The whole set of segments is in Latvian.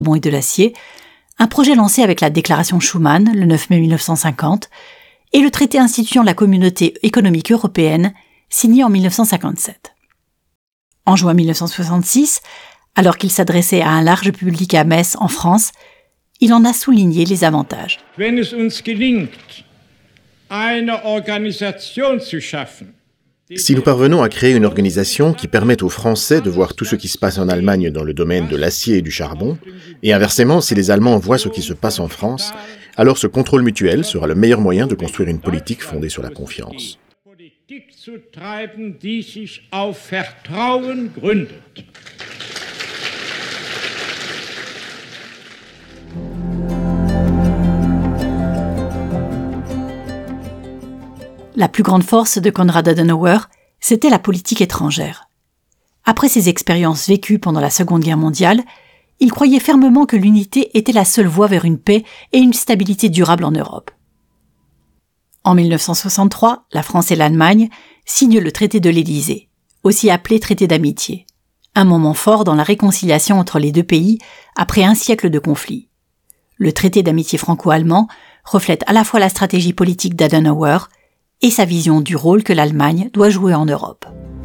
et de l'acier, un projet lancé avec la déclaration Schuman le 9 mai 1950 et le traité instituant la Communauté économique européenne signé en 1957. En juin 1966, alors qu'il s'adressait à un large public à Metz en France, il en a souligné les avantages. Wenn es uns gelingt, eine Organisation zu schaffen. Si nous parvenons à créer une organisation qui permette aux Français de voir tout ce qui se passe en Allemagne dans le domaine de l'acier et du charbon, et inversement, si les Allemands voient ce qui se passe en France, alors ce contrôle mutuel sera le meilleur moyen de construire une politique fondée sur la confiance. La plus grande force de Konrad Adenauer, c'était la politique étrangère. Après ses expériences vécues pendant la Seconde Guerre mondiale, il croyait fermement que l'unité était la seule voie vers une paix et une stabilité durable en Europe. En 1963, la France et l'Allemagne signent le traité de l'Élysée, aussi appelé traité d'amitié, un moment fort dans la réconciliation entre les deux pays après un siècle de conflit. Le traité d'amitié franco-allemand reflète à la fois la stratégie politique d'Adenauer et sa vision du rôle que l'Allemagne doit jouer en Europe.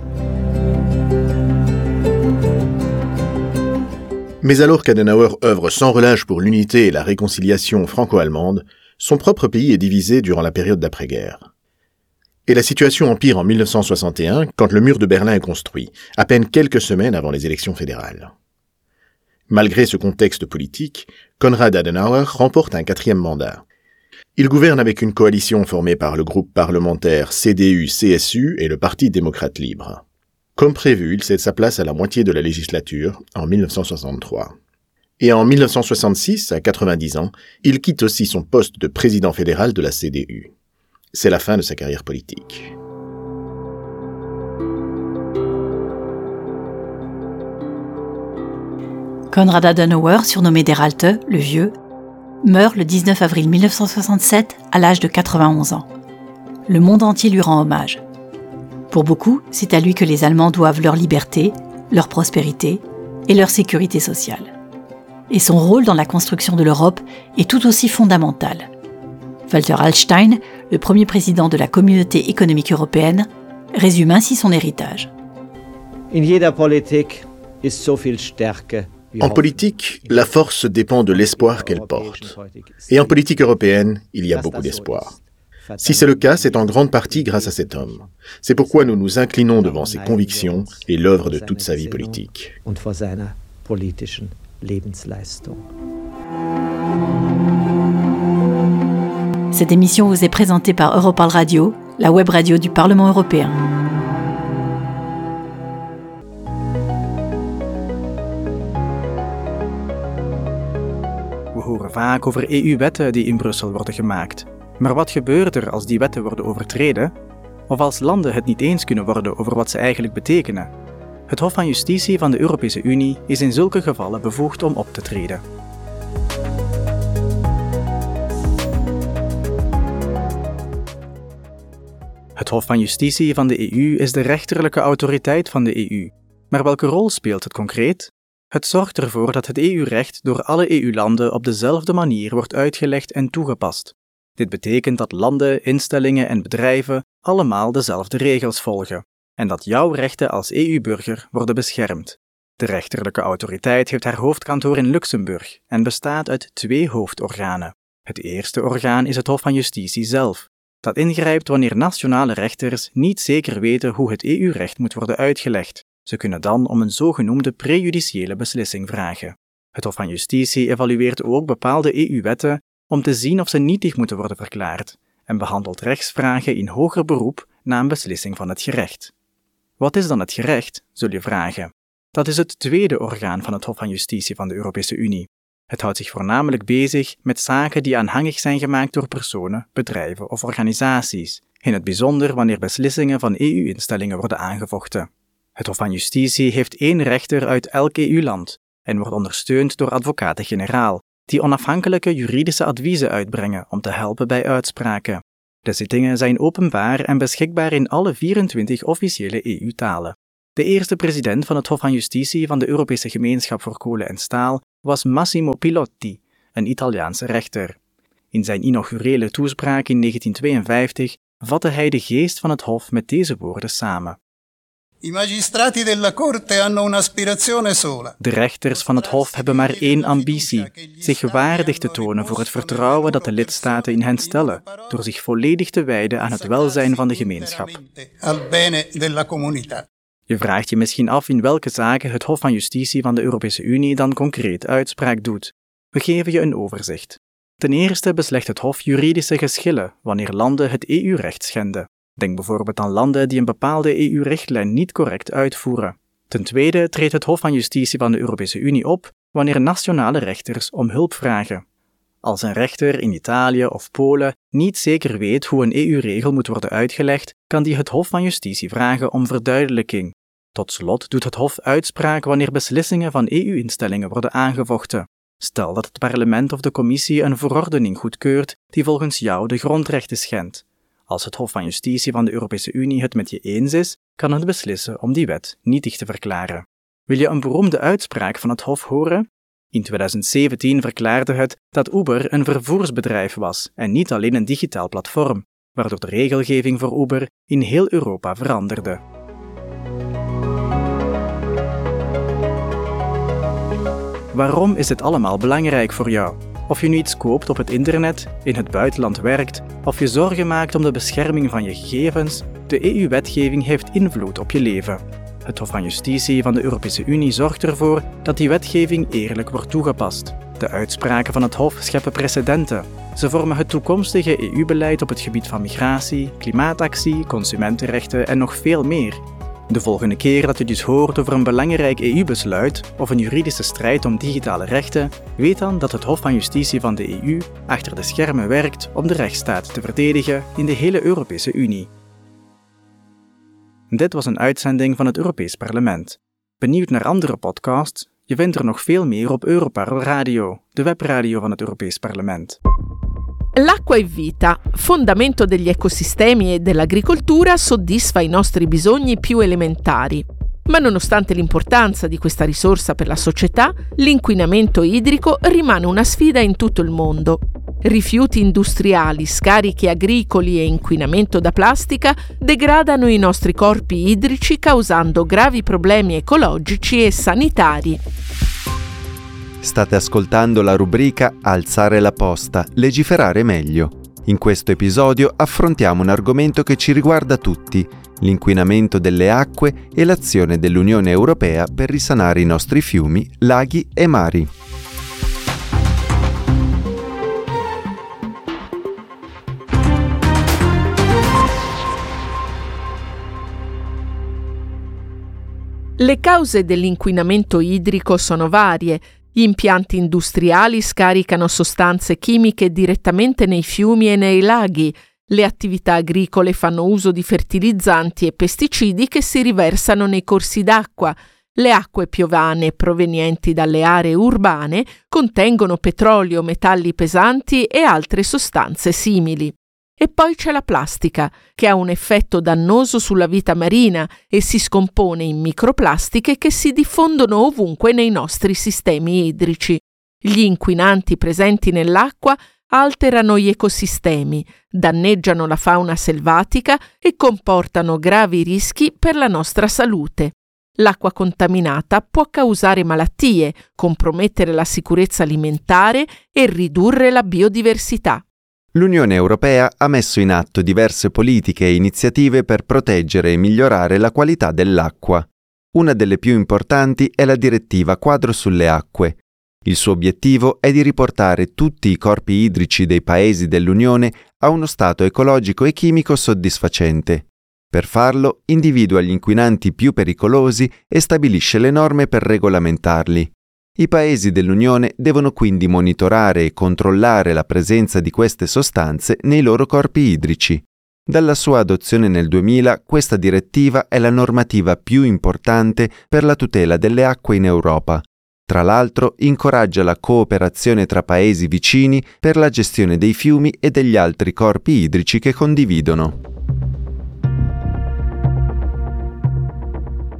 Mais alors qu'Adenauer œuvre sans relâche pour l'unité et la réconciliation franco-allemande, son propre pays est divisé durant la période d'après-guerre. Et la situation empire en 1961 quand le mur de Berlin est construit, à peine quelques semaines avant les élections fédérales. Malgré ce contexte politique, Konrad Adenauer remporte un 4e mandat. Il gouverne avec une coalition formée par le groupe parlementaire CDU-CSU et le Parti démocrate libre. Comme prévu, il cède sa place à la moitié de la législature en 1963. Et en 1966, à 90 ans, il quitte aussi son poste de président fédéral de la CDU. C'est la fin de sa carrière politique. Konrad Adenauer, surnommé Der Alte, le Vieux, meurt le 19 avril 1967 à l'âge de 91 ans. Le monde entier lui rend hommage. Pour beaucoup, c'est à lui que les Allemands doivent leur liberté, leur prospérité et leur sécurité sociale. Et son rôle dans la construction de l'Europe est tout aussi fondamental. Walter Hallstein, le premier président de la Communauté économique européenne, résume ainsi son héritage. In jeder Politik ist so viel Stärke. En politique, la force dépend de l'espoir qu'elle porte. Et en politique européenne, il y a beaucoup d'espoir. Si c'est le cas, c'est en grande partie grâce à cet homme. C'est pourquoi nous nous inclinons devant ses convictions et l'œuvre de toute sa vie politique. Cette émission vous est présentée par Europarl Radio, la web radio du Parlement européen. We horen vaak over EU-wetten die in Brussel worden gemaakt. Maar wat gebeurt er als die wetten worden overtreden? Of als landen het niet eens kunnen worden over wat ze eigenlijk betekenen? Het Hof van Justitie van de Europese Unie is in zulke gevallen bevoegd om op te treden. Het Hof van Justitie van de EU is de rechterlijke autoriteit van de EU. Maar welke rol speelt het concreet? Het zorgt ervoor dat het EU-recht door alle EU-landen op dezelfde manier wordt uitgelegd en toegepast. Dit betekent dat landen, instellingen en bedrijven allemaal dezelfde regels volgen en dat jouw rechten als EU-burger worden beschermd. De rechterlijke autoriteit heeft haar hoofdkantoor in Luxemburg en bestaat uit 2 hoofdorganen. Het eerste orgaan is het Hof van Justitie zelf, dat ingrijpt wanneer nationale rechters niet zeker weten hoe het EU-recht moet worden uitgelegd. Ze kunnen dan om een zogenoemde prejudiciële beslissing vragen. Het Hof van Justitie evalueert ook bepaalde EU-wetten om te zien of ze nietig moeten worden verklaard en behandelt rechtsvragen in hoger beroep na een beslissing van het gerecht. Wat is dan het gerecht, zul je vragen? Dat is het tweede orgaan van het Hof van Justitie van de Europese Unie. Het houdt zich voornamelijk bezig met zaken die aanhangig zijn gemaakt door personen, bedrijven of organisaties, in het bijzonder wanneer beslissingen van EU-instellingen worden aangevochten. Het Hof van Justitie heeft 1 rechter uit elk EU-land en wordt ondersteund door advocaten-generaal, die onafhankelijke juridische adviezen uitbrengen om te helpen bij uitspraken. De zittingen zijn openbaar en beschikbaar in alle 24 officiële EU-talen. De eerste president van het Hof van Justitie van de Europese Gemeenschap voor Kolen en Staal was Massimo Pilotti, een Italiaanse rechter. In zijn inaugurele toespraak in 1952 vatte hij de geest van het Hof met deze woorden samen. I magistrati della Corte hanno un'aspirazione sola. De rechters van het Hof hebben maar één ambitie: zich waardig te tonen voor het vertrouwen dat de lidstaten in hen stellen, door zich volledig te wijden aan het welzijn van de gemeenschap. Je vraagt je misschien af in welke zaken het Hof van Justitie van de Europese Unie dan concreet uitspraak doet. We geven je een overzicht. Ten eerste beslegt het Hof juridische geschillen wanneer landen het EU-recht schenden. Denk bijvoorbeeld aan landen die een bepaalde EU-richtlijn niet correct uitvoeren. Ten tweede treedt het Hof van Justitie van de Europese Unie op wanneer nationale rechters om hulp vragen. Als een rechter in Italië of Polen niet zeker weet hoe een EU-regel moet worden uitgelegd, kan die het Hof van Justitie vragen om verduidelijking. Tot slot doet het Hof uitspraak wanneer beslissingen van EU-instellingen worden aangevochten. Stel dat het parlement of de commissie een verordening goedkeurt die volgens jou de grondrechten schendt. Als het Hof van Justitie van de Europese Unie het met je eens is, kan het beslissen om die wet nietig te verklaren. Wil je een beroemde uitspraak van het Hof horen? In 2017 verklaarde het dat Uber een vervoersbedrijf was en niet alleen een digitaal platform, waardoor de regelgeving voor Uber in heel Europa veranderde. Waarom is dit allemaal belangrijk voor jou? Of je nu iets koopt op het internet, in het buitenland werkt, of je zorgen maakt om de bescherming van je gegevens, de EU-wetgeving heeft invloed op je leven. Het Hof van Justitie van de Europese Unie zorgt ervoor dat die wetgeving eerlijk wordt toegepast. De uitspraken van het Hof scheppen precedenten. Ze vormen het toekomstige EU-beleid op het gebied van migratie, klimaatactie, consumentenrechten en nog veel meer. De volgende keer dat je dus hoort over een belangrijk EU-besluit of een juridische strijd om digitale rechten, weet dan dat het Hof van Justitie van de EU achter de schermen werkt om de rechtsstaat te verdedigen in de hele Europese Unie. Dit was een uitzending van het Europees Parlement. Benieuwd naar andere podcasts? Je vindt er nog veel meer op Europarl Radio, de webradio van het Europees Parlement. L'acqua è vita, fondamento degli ecosistemi e dell'agricoltura, soddisfa i nostri bisogni più elementari. Ma nonostante l'importanza di questa risorsa per la società, l'inquinamento idrico rimane una sfida in tutto il mondo. Rifiuti industriali, scarichi agricoli e inquinamento da plastica degradano i nostri corpi idrici causando gravi problemi ecologici e sanitari. State ascoltando la rubrica Alzare la posta, legiferare meglio. In questo episodio affrontiamo un argomento che ci riguarda tutti, l'inquinamento delle acque e l'azione dell'Unione Europea per risanare i nostri fiumi, laghi e mari. Le cause dell'inquinamento idrico sono varie. Gli impianti industriali scaricano sostanze chimiche direttamente nei fiumi e nei laghi. Le attività agricole fanno uso di fertilizzanti e pesticidi che si riversano nei corsi d'acqua. Le acque piovane provenienti dalle aree urbane contengono petrolio, metalli pesanti e altre sostanze simili. E poi c'è la plastica, che ha un effetto dannoso sulla vita marina e si scompone in microplastiche che si diffondono ovunque nei nostri sistemi idrici. Gli inquinanti presenti nell'acqua alterano gli ecosistemi, danneggiano la fauna selvatica e comportano gravi rischi per la nostra salute. L'acqua contaminata può causare malattie, compromettere la sicurezza alimentare e ridurre la biodiversità. L'Unione Europea ha messo in atto diverse politiche e iniziative per proteggere e migliorare la qualità dell'acqua. Una delle più importanti è la direttiva quadro sulle acque. Il suo obiettivo è di riportare tutti i corpi idrici dei paesi dell'Unione a uno stato ecologico e chimico soddisfacente. Per farlo, individua gli inquinanti più pericolosi e stabilisce le norme per regolamentarli. I paesi dell'Unione devono quindi monitorare e controllare la presenza di queste sostanze nei loro corpi idrici. Dalla sua adozione nel 2000, questa direttiva è la normativa più importante per la tutela delle acque in Europa. Tra l'altro, incoraggia la cooperazione tra paesi vicini per la gestione dei fiumi e degli altri corpi idrici che condividono.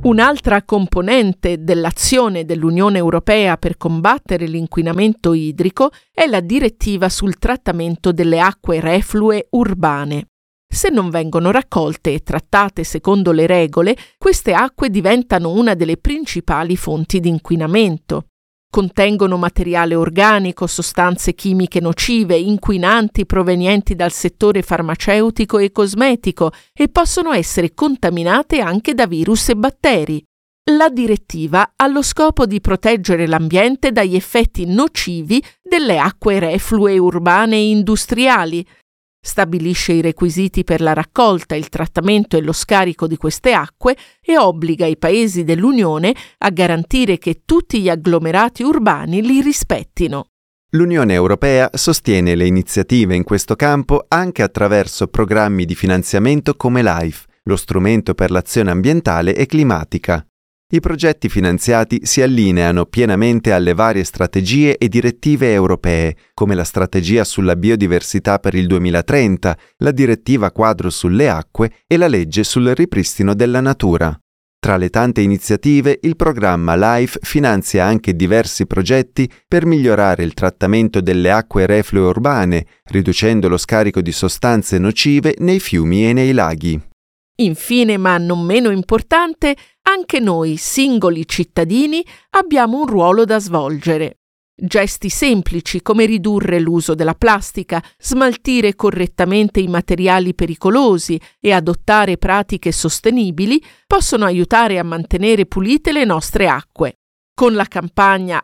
Un'altra componente dell'azione dell'Unione Europea per combattere l'inquinamento idrico è la direttiva sul trattamento delle acque reflue urbane. Se non vengono raccolte e trattate secondo le regole, queste acque diventano una delle principali fonti di inquinamento. Contengono materiale organico, sostanze chimiche nocive, inquinanti provenienti dal settore farmaceutico e cosmetico e possono essere contaminate anche da virus e batteri. La direttiva ha lo scopo di proteggere l'ambiente dagli effetti nocivi delle acque reflue urbane e industriali. Stabilisce i requisiti per la raccolta, il trattamento e lo scarico di queste acque e obbliga i paesi dell'Unione a garantire che tutti gli agglomerati urbani li rispettino. L'Unione Europea sostiene le iniziative in questo campo anche attraverso programmi di finanziamento come LIFE, lo strumento per l'azione ambientale e climatica. I progetti finanziati si allineano pienamente alle varie strategie e direttive europee, come la strategia sulla biodiversità per il 2030, la direttiva quadro sulle acque e la legge sul ripristino della natura. Tra le tante iniziative, il programma LIFE finanzia anche diversi progetti per migliorare il trattamento delle acque reflue urbane, riducendo lo scarico di sostanze nocive nei fiumi e nei laghi. Infine, ma non meno importante, anche noi, singoli cittadini, abbiamo un ruolo da svolgere. Gesti semplici come ridurre l'uso della plastica, smaltire correttamente i materiali pericolosi e adottare pratiche sostenibili possono aiutare a mantenere pulite le nostre acque. Con la campagna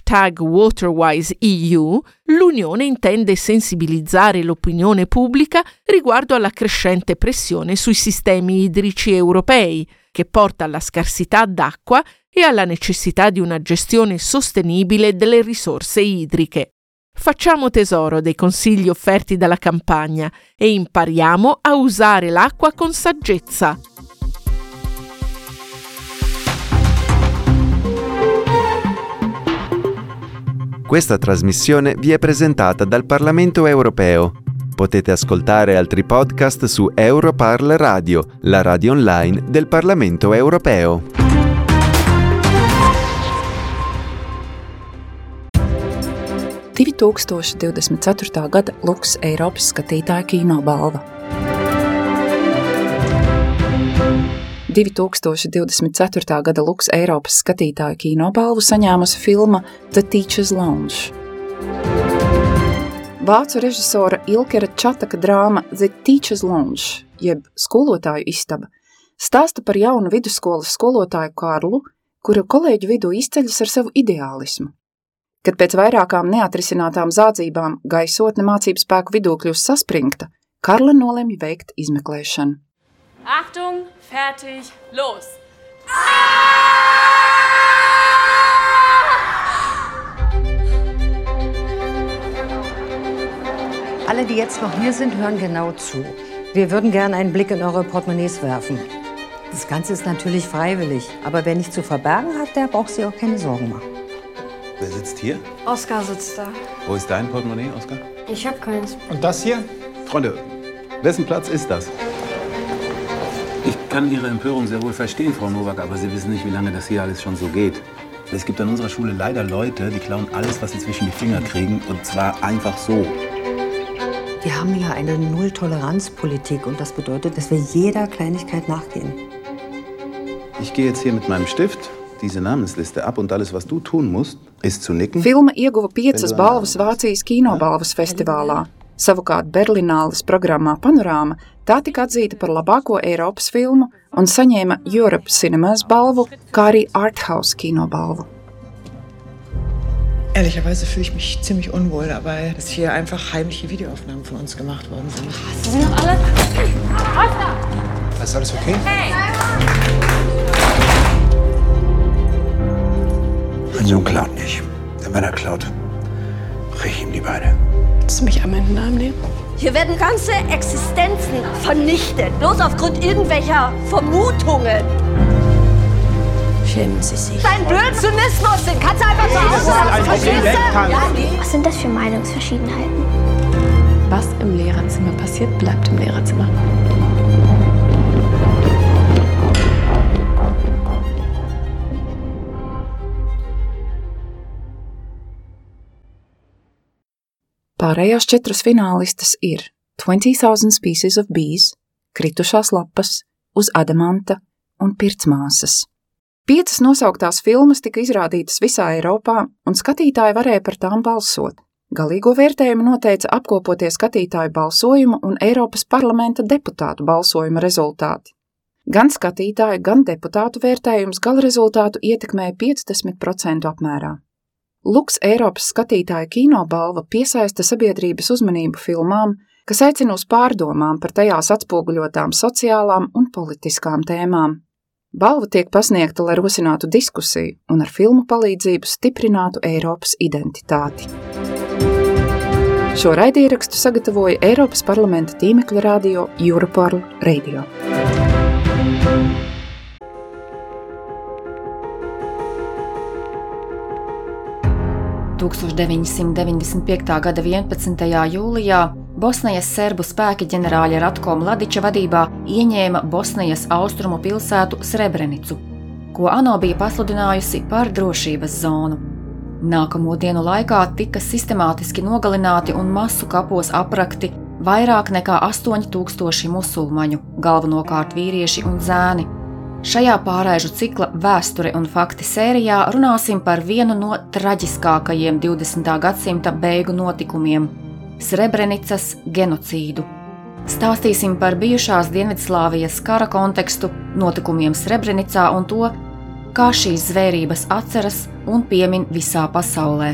#WaterwiseEU, l'Unione intende sensibilizzare l'opinione pubblica riguardo alla crescente pressione sui sistemi idrici europei, che porta alla scarsità d'acqua e alla necessità di una gestione sostenibile delle risorse idriche. Facciamo tesoro dei consigli offerti dalla campagna e impariamo a usare l'acqua con saggezza. Questa trasmissione vi è presentata dal Parlamento Europeo. Potete ascoltare altri podcast su Europarl Radio, la radio online del Parlamento Europeo. Divi 2024. Gada Lux Eiropas skatītāja kinobalva. 2024. Gada Lux Eiropas skatītāja kinobalvu saņēmusi filma The Teacher's Lounge. Vācu režisora Ilkera Čataka drāma The Teacher's Lounge, jeb skolotāju istaba, stāsta par jaunu vidusskolas skolotāju Karlu, kura kolēģu vidū izceļas ar savu ideālismu. Kad pēc vairākām neatrisinātām zādzībām gaisotne mācību spēku vidū kļūst saspringta, Karla nolemj veikt izmeklēšanu. Achtung, fertig, los! Alle, die jetzt noch hier sind, hören genau zu. Wir würden gerne einen Blick in eure Portemonnaies werfen. Das Ganze ist natürlich freiwillig, aber wer nichts zu verbergen hat, der braucht sich auch keine Sorgen machen. Wer sitzt hier? Oskar sitzt da. Wo ist dein Portemonnaie, Oskar? Ich hab keins. Und das hier? Freunde, wessen Platz ist das? Ich kann Ihre Empörung sehr wohl verstehen, Frau Nowak, aber Sie wissen nicht, wie lange das hier alles schon so geht. Es gibt an unserer Schule leider Leute, die klauen alles, was sie zwischen die Finger kriegen, und zwar einfach so. Wir haben hier eine Null-Toleranz-Politik und das bedeutet, dass wir jeder Kleinigkeit nachgehen. Ich gehe jetzt hier mit meinem Stift diese Namensliste ab und alles, was du tun musst, ist zu nicken. Filma ieguva 5 balvas Vācijas kinobalvas festivālā. Savukārt Berlināles programmā Panorāma tā tika atzīta par labāko Eiropas filmu un saņēma Europe Cinemas balvu, kā arī Arthouse kinobalvu. Ehrlicherweise fühle ich mich ziemlich unwohl dabei, dass hier einfach heimliche Videoaufnahmen von uns gemacht worden sind. Sie sind doch alle... Oskar! Ist alles okay? Hey! Mein Sohn klaut nicht. Denn wenn er klaut, brich ich ihm die Beine. Willst du mich einmal in den Arm nehmen? Hier werden ganze Existenzen vernichtet, bloß aufgrund irgendwelcher Vermutungen. Schämen Sie sich. Dein Blödsinnismus, den kannst du einfach zu Hause lassen. Verstehst du? Was sind das für Meinungsverschiedenheiten? Was im Lehrerzimmer passiert, bleibt im Lehrerzimmer. Pārējās 4 finālistes ir 20,000 Species of Bees, Kritušās lapas, Uz adamanta un Pircmāsas. 5 nosauktās filmas tika izrādītas visā Eiropā, un skatītāji varēja par tām balsot. Galīgo vērtējumu noteica apkopotie skatītāju balsojumu un Eiropas parlamenta deputātu balsojuma rezultāti. Gan skatītāju, gan deputātu vērtējums gala rezultātu ietekmēja 50% apmērā. Lux Eiropas skatītāju kinobalva piesaista sabiedrības uzmanību filmām, kas aicina uz pārdomām par tajās atspoguļotām sociālām un politiskām tēmām. Balva tiek pasniegta, lai rosinātu diskusiju un ar filmu palīdzību stiprinātu Eiropas identitāti. Šo raidierakstu sagatavoja Eiropas parlamenta tīmekļa radio Europarl Radio. Gada 11. jūlijā Bosnijas serbu spēki ģenerāļa Ratko Mladića vadībā ieņēma Bosnijas austrumu pilsētu Srebrenicu, ko ANO bija pasludinājusi par drošības zonu. Nākamo dienu laikā tika sistemātiski nogalināti un masu kapos aprakti vairāk nekā 8,000 musulmaņu, galvenokārt vīrieši un zēni. Šajā pārraižu cikla Vēsture un fakti sērijā runāsim par vienu no traģiskākajiem 20. gadsimta beigu notikumiem – Srebrenicas genocīdu. Stāstīsim par bijušās Dienvidslāvijas kara kontekstu, notikumiem Srebrenicā un to, kā šīs zvērības atceras un piemin visā pasaulē.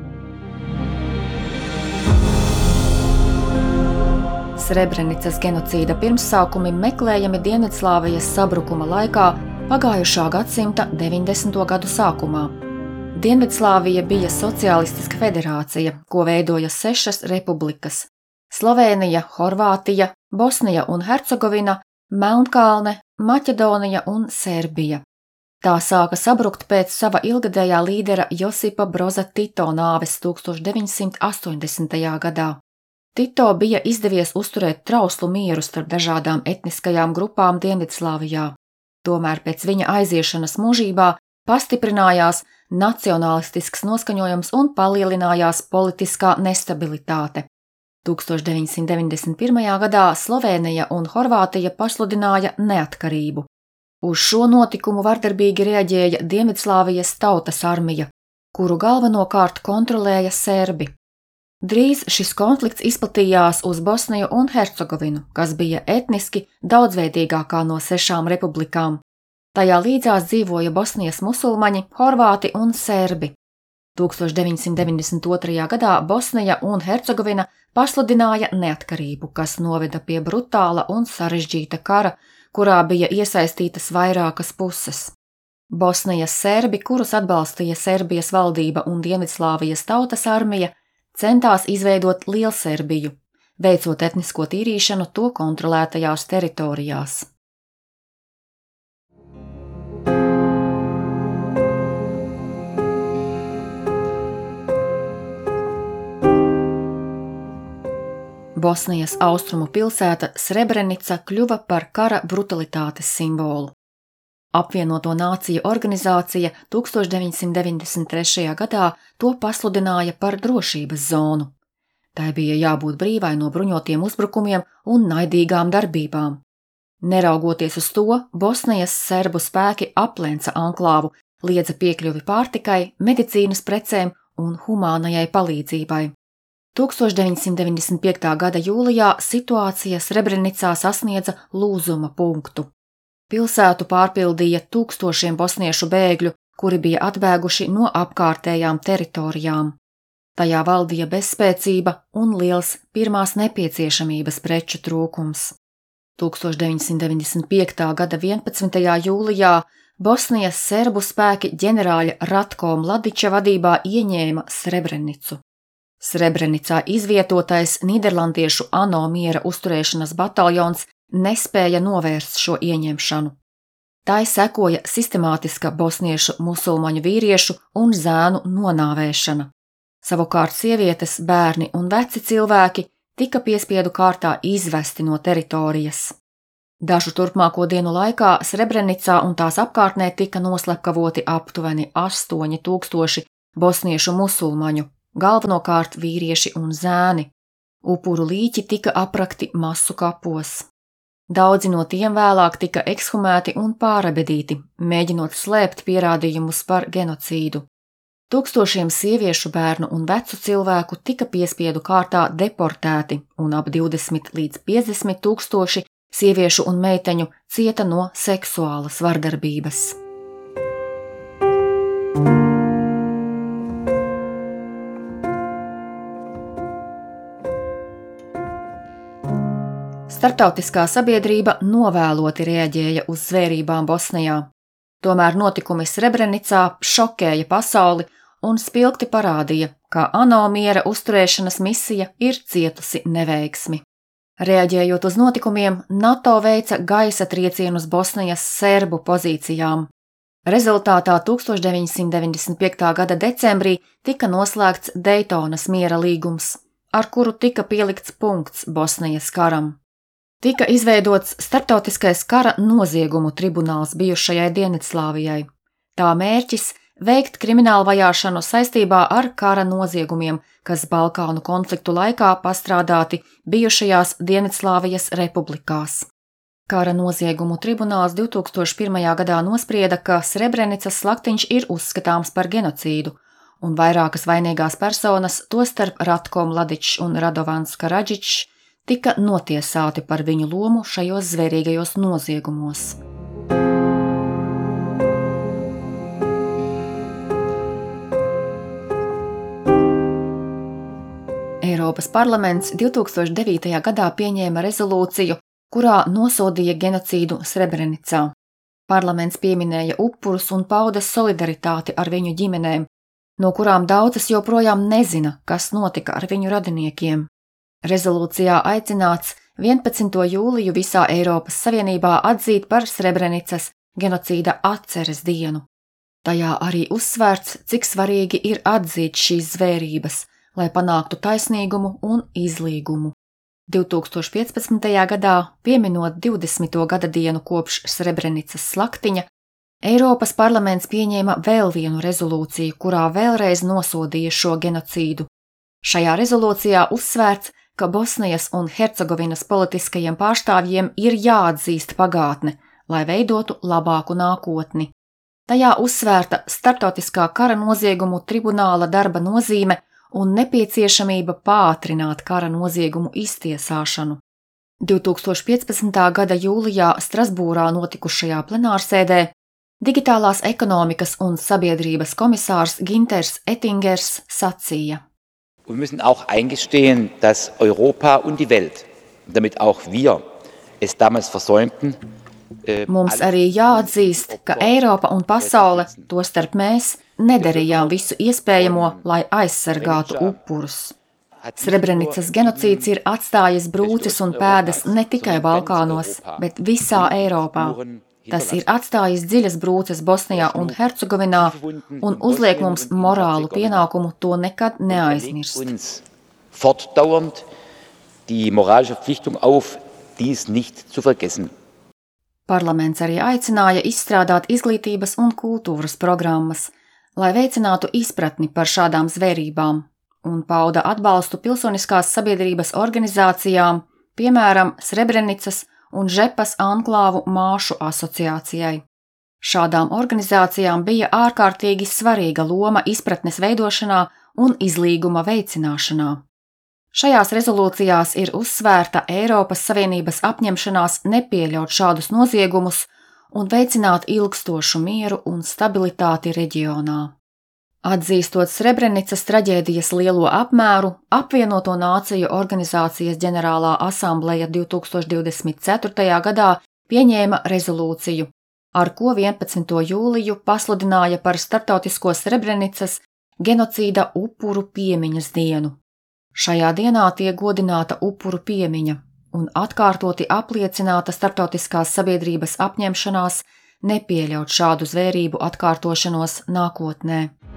Srebrenicas genocīda pirmsākumi meklējami Dienvidslāvijas sabrukuma laikā pagājušā gadsimta 90. gadu sākumā. Dienvidslāvija bija sociālistiska federācija, ko veidoja 6 republikas – Slovēnija, Horvātija, Bosnija un Hercegovina, Melnkalne, Maķedonija un Serbija. Tā sāka sabrukt pēc sava ilgadējā līdera Josipa Broza Tito nāves 1980. gadā. Tito bija izdevies uzturēt trauslu mieru starp dažādām etniskajām grupām Dienvidslāvijā. Tomēr pēc viņa aiziešanas mūžībā pastiprinājās nacionālistisks noskaņojums un palielinājās politiskā nestabilitāte. 1991. gadā Slovēnija un Horvātija pasludināja neatkarību. Uz šo notikumu vardarbīgi reaģēja Dienvidslāvijas tautas armija, kuru galvenokārt kontrolēja serbi. Drīz šis konflikts izplatījās uz Bosniju un Hercegovinu, kas bija etniski daudzveidīgākā no 6 republikām. Tajā līdzās dzīvoja Bosnijas musulmaņi, horvāti un serbi. 1992. gadā Bosnija un Hercegovina pasludināja neatkarību, kas noveda pie brutāla un sarežģīta kara, kurā bija iesaistītas vairākas puses. Bosnijas serbi, kurus atbalstīja Serbijas valdība un Dienvidslāvijas tautas armija, centās izveidot Lielserbiju, veicot etnisko tīrīšanu to kontrolētajās teritorijās. Bosnijas austrumu pilsēta Srebrenica kļuva par kara brutalitātes simbolu. Apvienoto nāciju organizācija 1993. gadā to pasludināja par drošības zonu. Tai bija jābūt brīvai no bruņotiem uzbrukumiem un naidīgām darbībām. Neraugoties uz to, Bosnijas serbu spēki aplenca anklāvu, liedza piekļuvi pārtikai, medicīnas precēm un humānajai palīdzībai. 1995. gada jūlijā situācija Srebrenicā sasniedza lūzuma punktu. Pilsētu pārpildīja tūkstošiem bosniešu bēgļu, kuri bija atbēguši no apkārtējām teritorijām. Tajā valdīja bezspēcība un liels pirmās nepieciešamības preču trūkums. 1995. gada 11. jūlijā Bosnijas serbu spēki ģenerāļa Ratko Mladića vadībā ieņēma Srebrenicu. Srebrenicā izvietotais nīderlandiešu ANO miera uzturēšanas bataljons nespēja novērst šo ieņemšanu. Tai sekoja sistemātiska bosniešu musulmaņu vīriešu un zēnu nonāvēšana. Savukārt sievietes, bērni un veci cilvēki tika piespiedu kārtā izvesti no teritorijas. Dažu turpmāko dienu laikā Srebrenicā un tās apkārtnē tika noslepkavoti aptuveni 8,000 bosniešu musulmaņu, galvenokārt vīrieši un zēni. Upuru līķi tika aprakti masu kapos. Daudzi no tiem vēlāk tika ekshumēti un pārabedīti, mēģinot slēpt pierādījumus par genocīdu. Tūkstošiem sieviešu, bērnu un vecu cilvēku tika piespiedu kārtā deportēti, un ap 20 līdz 50 tūkstoši sieviešu un meiteņu cieta no seksuālas vardarbības. Starptautiskā sabiedrība novēloti reaģēja uz zvērībām Bosnijā. Tomēr notikumi Srebrenicā šokēja pasauli un spilgti parādīja, ka ANO miera uzturēšanas misija ir cietusi neveiksmi. Reaģējot uz notikumiem, NATO veica gaisa triecienus Bosnijas serbu pozīcijām. Rezultātā 1995. gada decembrī tika noslēgts Daytonas miera līgums, ar kuru tika pielikts punkts Bosnijas karam. Tika izveidots starptautiskais kara noziegumu tribunāls bijušajai Dienvidslāvijai. Tā mērķis veikt kriminālu vajāšanu saistībā ar kara noziegumiem, kas Balkānu konfliktu laikā pastrādāti bijušajās Dienvidslāvijas republikās. Kara noziegumu tribunāls 2001. gadā nosprieda, ka Srebrenicas slaktiņš ir uzskatāms par genocīdu, un vairākas vainīgās personas, tostarp Ratko Mladičs un Radovans Karadžičs, tika notiesāti par viņu lomu šajos zvērīgajos noziegumos. Eiropas parlaments 2009. gadā pieņēma rezolūciju, kurā nosodīja genocīdu Srebrenicā. Parlaments pieminēja upurus un pauda solidaritāti ar viņu ģimenēm, no kurām daudzas joprojām nezina, kas notika ar viņu radiniekiem. Rezolūcijā aicināts 11. jūliju visā Eiropas Savienībā atzīt par Srebrenicas genocīda atceres dienu. Tajā arī uzsvērts, cik svarīgi ir atzīt šīs zvērības, lai panāktu taisnīgumu un izlīgumu. 2015. gadā, pieminot 20. gada dienu kopš Srebrenicas slaktiņa, Eiropas parlaments pieņēma vēl vienu rezolūciju, kurā vēlreiz nosodīja šo genocīdu. Šajā rezolūcijā uzsvērts, ka Bosnijas un Hercegovinas politiskajiem pārstāvjiem ir jāatzīst pagātne, lai veidotu labāku nākotni. Tajā uzsvērta starptautiskā kara noziegumu tribunāla darba nozīme un nepieciešamība pātrināt kara noziegumu iztiesāšanu. 2015. gada jūlijā Strasbūrā notikušajā plenārsēdē digitālās ekonomikas un sabiedrības komisārs Ginters Ettingers sacīja: Wir müssen auch eingestehen, dass Europa und die Welt, damit auch wir, es damals versäumten. Mums arī jāatzīst, ka Eiropa un pasaule, tostarp mēs, nedarījām visu iespējamo, lai aizsargātu upurus. Srebrenicas genocīds ir atstājis brūces un pēdas ne tikai Balkānos, bet visā Eiropā. Tas ir atstājis dziļas brūces Bosnijā un Hercegovinā un uzliek mums morālu pienākumu to nekad neaizmirst. Fortdauernd die moralische Verpflichtung auf, dies nicht zu vergessen. Parlaments arī aicināja izstrādāt izglītības un kultūras programmas, lai veicinātu izpratni par šādām zvērībām, un pauda atbalstu pilsoniskās sabiedrības organizācijām, piemēram, Srebrenicas un Žepas anklāvu māšu asociācijai. Šādām organizācijām bija ārkārtīgi svarīga loma izpratnes veidošanā un izlīguma veicināšanā. Šajās rezolūcijās ir uzsvērta Eiropas Savienības apņemšanās nepieļaut šādus noziegumus un veicināt ilgstošu mieru un stabilitāti reģionā. Atzīstot Srebrenicas traģēdijas lielo apmēru, Apvienoto Nāciju organizācijas ģenerālā asambleja 2024. gadā pieņēma rezolūciju, ar ko 11. jūliju pasludināja par starptautisko Srebrenicas genocīda upuru piemiņas dienu. Šajā dienā tiek godināta upuru piemiņa un atkārtoti apliecināta starptautiskās sabiedrības apņemšanās nepieļaut šādu zvērību atkārtošanos nākotnē.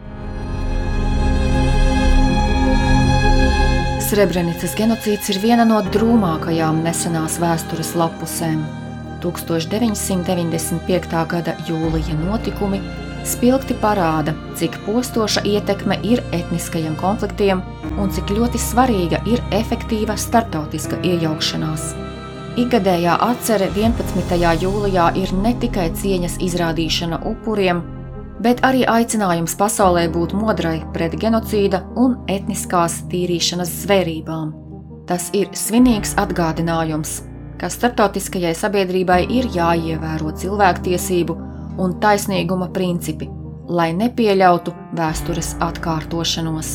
Srebrenicas genocīds ir viena no drūmākajām nesenās vēstures lapusēm. 1995. gada jūlija notikumi spilgti parāda, cik postoša ietekme ir etniskajiem konfliktiem un cik ļoti svarīga ir efektīva starptautiska iejaukšanās. Ikgadējā atcere 11. jūlijā ir ne tikai cieņas izrādīšana upuriem, bet arī aicinājums pasaulē būt modrai pret genocīda un etniskās tīrīšanas zvērībām. Tas ir svinīgs atgādinājums, ka starptautiskajai sabiedrībai ir jāievēro cilvēktiesību un taisnīguma principi, lai nepieļautu vēstures atkārtošanos.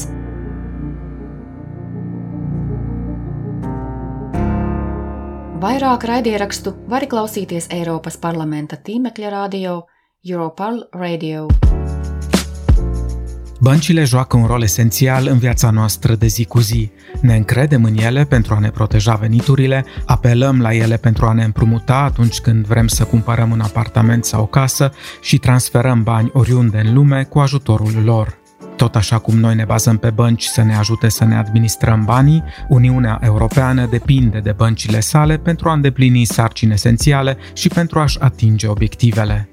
Vairāk raidierakstu vari klausīties Eiropas parlamenta tīmekļa radio Europarl Radio. Băncile joacă un rol esențial în viața noastră de zi cu zi. Ne încredem în ele pentru a ne proteja veniturile, apelăm la ele pentru a ne împrumuta atunci când vrem să cumpărăm un apartament sau o casă și transferăm bani oriunde în lume cu ajutorul lor. Tot așa cum noi ne bazăm pe bănci să ne ajute să ne administrăm banii, Uniunea Europeană depinde de băncile sale pentru a îndeplini sarcini esențiale și pentru a-și atinge obiectivele.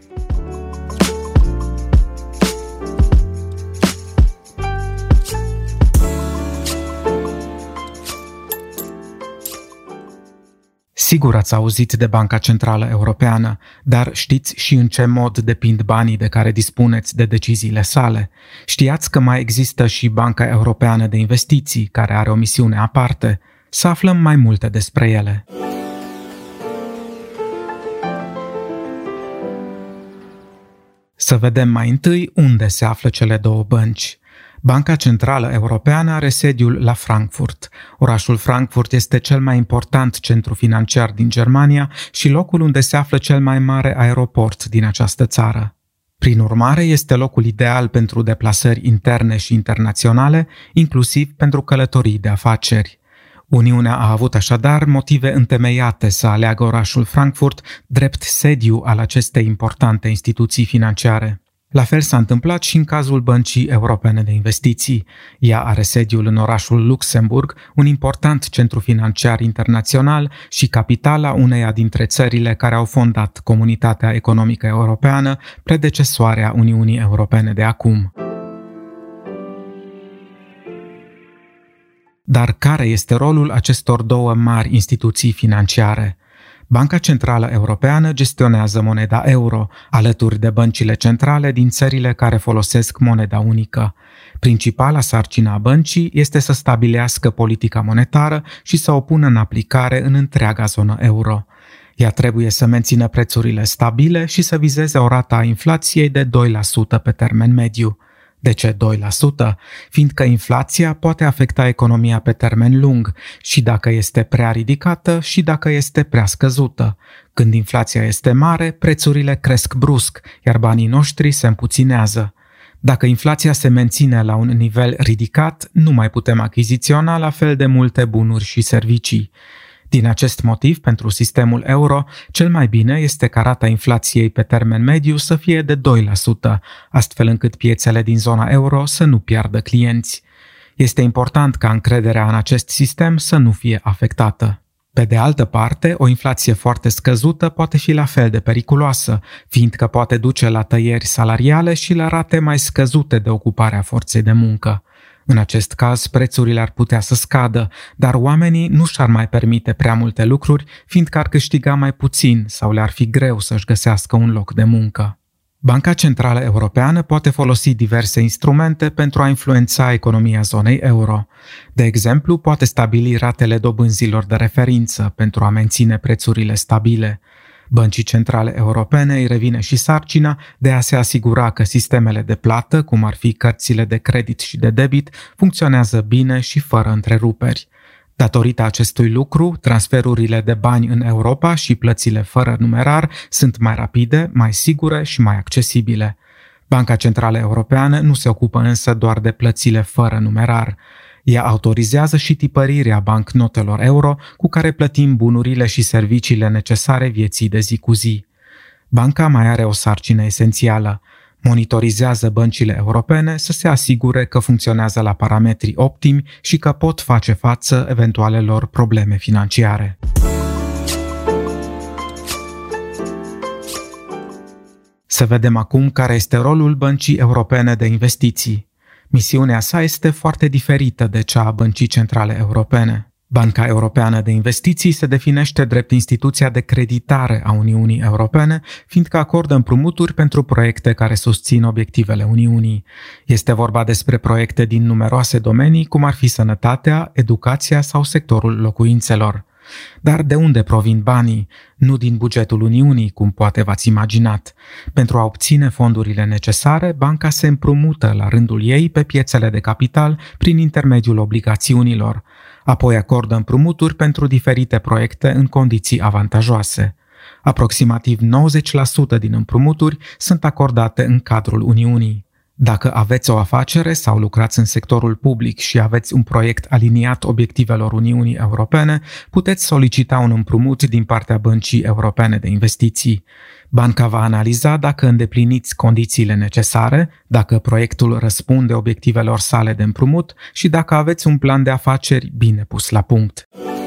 Sigur ați auzit de Banca Centrală Europeană, dar știți și în ce mod depind banii de care dispuneți de deciziile sale? Știați că mai există și Banca Europeană de Investiții, care are o misiune aparte? Să aflăm mai multe despre ele. Să vedem mai întâi unde se află cele două bănci. Banca Centrală Europeană are sediul la Frankfurt. Orașul Frankfurt este cel mai important centru financiar din Germania și locul unde se află cel mai mare aeroport din această țară. Prin urmare, este locul ideal pentru deplasări interne și internaționale, inclusiv pentru călătorii de afaceri. Uniunea a avut așadar motive întemeiate să aleagă orașul Frankfurt drept sediu al acestei importante instituții financiare. La fel s-a întâmplat și în cazul Băncii Europene de Investiții. Ea are sediul în orașul Luxemburg, un important centru financiar internațional și capitala uneia dintre țările care au fondat Comunitatea Economică Europeană, predecesoarea Uniunii Europene de acum. Dar care este rolul acestor două mari instituții financiare? Banca Centrală Europeană gestionează moneda euro, alături de băncile centrale din țările care folosesc moneda unică. Principala sarcină a băncii este să stabilească politica monetară și să o pună în aplicare în întreaga zonă euro. Ea trebuie să mențină prețurile stabile și să vizeze o rată a inflației de 2% pe termen mediu. De ce 2%? Fiindcă inflația poate afecta economia pe termen lung și dacă este prea ridicată și dacă este prea scăzută. Când inflația este mare, prețurile cresc brusc, iar banii noștri se împuținează. Dacă inflația se menține la un nivel ridicat, nu mai putem achiziționa la fel de multe bunuri și servicii. Din acest motiv, pentru sistemul euro, cel mai bine este ca rata inflației pe termen mediu să fie de 2%, astfel încât piețele din zona euro să nu piardă clienți. Este important ca încrederea în acest sistem să nu fie afectată. Pe de altă parte, o inflație foarte scăzută poate fi la fel de periculoasă, fiindcă poate duce la tăieri salariale și la rate mai scăzute de ocupare a forței de muncă. În acest caz, prețurile ar putea să scadă, dar oamenii nu și-ar mai permite prea multe lucruri, fiindcă ar câștiga mai puțin sau le-ar fi greu să-și găsească un loc de muncă. Banca Centrală Europeană poate folosi diverse instrumente pentru a influența economia zonei euro. De exemplu, poate stabili ratele dobânzilor de referință pentru a menține prețurile stabile. Băncii centrale europene îi revine și sarcina de a se asigura că sistemele de plată, cum ar fi cărțile de credit și de debit, funcționează bine și fără întreruperi. Datorită acestui lucru, transferurile de bani în Europa și plățile fără numerar sunt mai rapide, mai sigure și mai accesibile. Banca Centrală Europeană nu se ocupă însă doar de plățile fără numerar. Ea autorizează și tipărirea bancnotelor euro cu care plătim bunurile și serviciile necesare vieții de zi cu zi. Banca mai are o sarcină esențială. Monitorizează băncile europene să se asigure că funcționează la parametri optimi și că pot face față eventualelor probleme financiare. Să vedem acum care este rolul Băncii Europene de Investiții. Misiunea sa este foarte diferită de cea a Băncii Centrale Europene. Banca Europeană de Investiții se definește drept instituția de creditare a Uniunii Europene, fiindcă acordă împrumuturi pentru proiecte care susțin obiectivele Uniunii. Este vorba despre proiecte din numeroase domenii, cum ar fi sănătatea, educația sau sectorul locuințelor. Dar de unde provin banii? Nu din bugetul Uniunii, cum poate v-ați imaginat. Pentru a obține fondurile necesare, banca se împrumută la rândul ei pe piețele de capital prin intermediul obligațiunilor. Apoi acordă împrumuturi pentru diferite proiecte în condiții avantajoase. Aproximativ 90% din împrumuturi sunt acordate în cadrul Uniunii. Dacă aveți o afacere sau lucrați în sectorul public și aveți un proiect aliniat obiectivelor Uniunii Europene, puteți solicita un împrumut din partea Băncii Europene de Investiții. Banca va analiza dacă îndepliniți condițiile necesare, dacă proiectul răspunde obiectivelor sale de împrumut și dacă aveți un plan de afaceri bine pus la punct.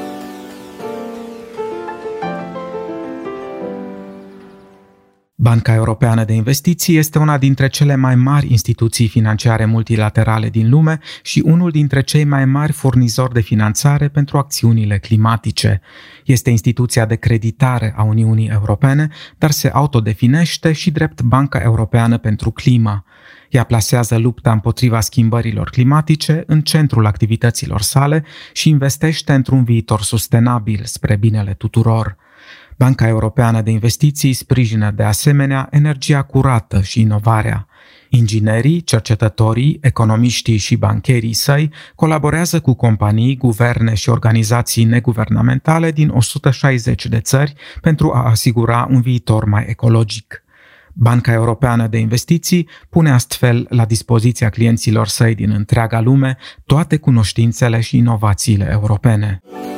Banca Europeană de Investiții este una dintre cele mai mari instituții financiare multilaterale din lume și unul dintre cei mai mari furnizori de finanțare pentru acțiunile climatice. Este instituția de creditare a Uniunii Europene, dar se autodefinește și drept Banca Europeană pentru Climă. Ea plasează lupta împotriva schimbărilor climatice în centrul activităților sale și investește într-un viitor sustenabil spre binele tuturor. Banca Europeană de Investiții sprijină de asemenea energia curată și inovarea. Inginerii, cercetătorii, economiștii și bancherii săi colaborează cu companii, guverne și organizații neguvernamentale din 160 de țări pentru a asigura un viitor mai ecologic. Banca Europeană de Investiții pune astfel la dispoziția clienților săi din întreaga lume toate cunoștințele și inovațiile europene.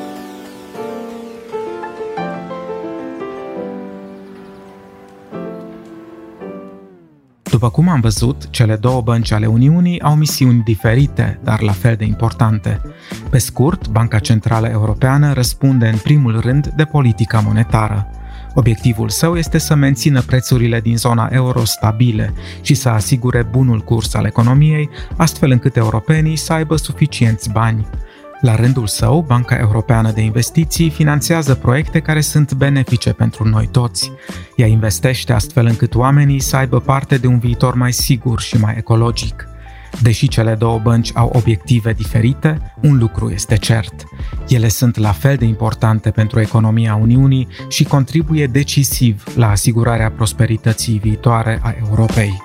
După cum am văzut, cele două bănci ale Uniunii au misiuni diferite, dar la fel de importante. Pe scurt, Banca Centrală Europeană răspunde în primul rând de politica monetară. Obiectivul său este să mențină prețurile din zona euro stabile și să asigure bunul curs al economiei, astfel încât europenii să aibă suficienți bani. La rândul său, Banca Europeană de Investiții finanțează proiecte care sunt benefice pentru noi toți. Ea investește astfel încât oamenii să aibă parte de un viitor mai sigur și mai ecologic. Deși cele două bănci au obiective diferite, un lucru este cert. Ele sunt la fel de importante pentru economia Uniunii și contribuie decisiv la asigurarea prosperității viitoare a Europei.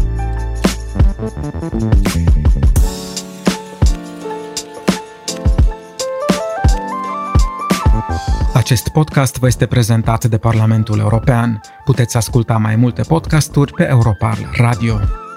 Acest podcast vă este prezentat de Parlamentul European. Puteți asculta mai multe podcasturi pe Europarl Radio.